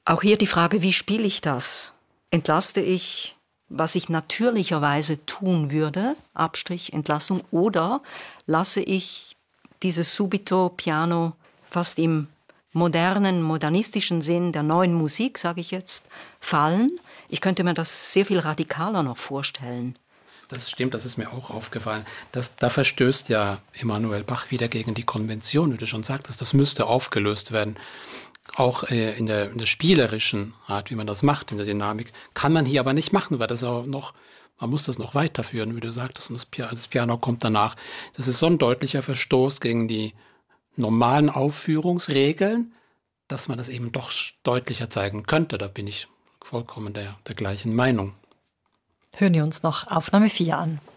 Auch hier die Frage, wie spiele ich das? Entlaste ich, was ich natürlicherweise tun würde, Abstrich, Entlassung, oder lasse ich dieses Subito Piano fast im modernen, modernistischen Sinn der neuen Musik, sage ich jetzt, fallen? Ich könnte mir das sehr viel radikaler noch vorstellen. Das stimmt, das ist mir auch aufgefallen. Da verstößt ja Emanuel Bach wieder gegen die Konvention, wie du schon sagtest. Das müsste aufgelöst werden. Auch in der spielerischen Art, wie man das macht, in der Dynamik, kann man hier aber nicht machen, weil man muss das noch weiterführen, wie du sagtest, und das Piano kommt danach. Das ist so ein deutlicher Verstoß gegen die normalen Aufführungsregeln, dass man das eben doch deutlicher zeigen könnte. Da bin ich vollkommen der gleichen Meinung. Hören wir uns noch Aufnahme 4 an.